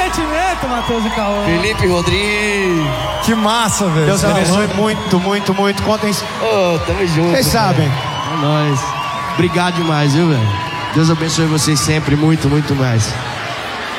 sentimento, Matheus e Cauã. Felipe Rodrigues. Que massa, velho. Deus abençoe muito, muito, muito. Contem. Tamo junto. Vocês sabem. É nóis. Obrigado demais, viu, velho? Deus abençoe vocês sempre muito, muito mais.